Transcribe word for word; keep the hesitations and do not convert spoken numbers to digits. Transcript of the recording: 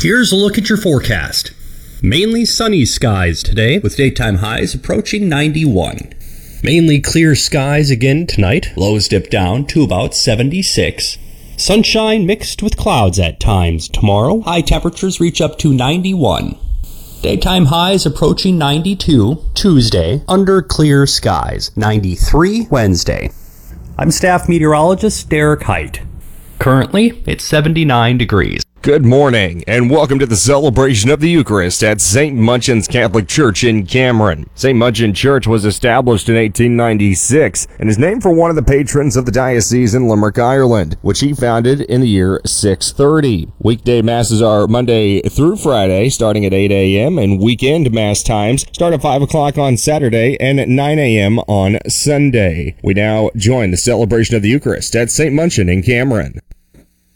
Here's a look at your forecast. Mainly sunny skies today, with daytime highs approaching ninety-one. Mainly clear skies again tonight. Lows dip down to about seventy-six. Sunshine mixed with clouds at times tomorrow. High temperatures reach up to ninety-one. Daytime highs approaching ninety-two Tuesday, under clear skies. ninety-three Wednesday. I'm staff meteorologist Derek Height. Currently, it's seventy-nine degrees. Good morning, and welcome to the celebration of the Eucharist at Saint Munchin's Catholic Church in Cameron. Saint Munchin Church was established in eighteen ninety-six and is named for one of the patrons of the diocese in Limerick, Ireland, which he founded in the year six thirty. Weekday masses are Monday through Friday, starting at eight a.m., and weekend mass times start at five o'clock on Saturday and at nine a.m. on Sunday. We now join the celebration of the Eucharist at Saint Munchin in Cameron.